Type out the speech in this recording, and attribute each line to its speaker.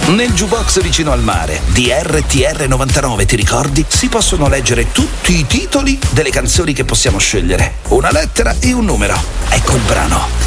Speaker 1: Nel jukebox vicino al mare di RTR 99, ti ricordi? Si possono leggere tutti i titoli delle canzoni che possiamo scegliere. Una lettera e un numero. Ecco il brano.